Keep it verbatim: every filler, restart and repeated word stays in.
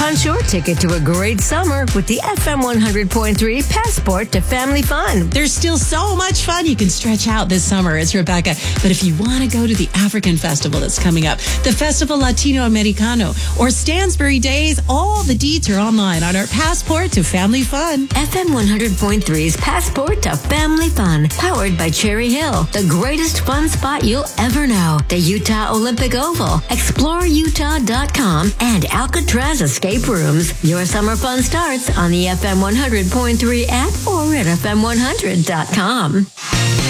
Punch your ticket to a great summer with the F M one hundred point three Passport to Family Fun. There's still so much fun you can stretch out this summer. It's Rebecca. But if you want to go to the African Festival that's coming up, the Festival Latino Americano, or Stansbury Days, all the deets are online on our Passport to Family Fun. F M one hundred point three's Passport to Family Fun, powered by Cherry Hill, the greatest fun spot you'll ever know. The Utah Olympic Oval, explore utah dot com, and Alcatraz Escape Rooms. Your summer fun starts on the F M one hundred point three app or at F M one hundred dot com.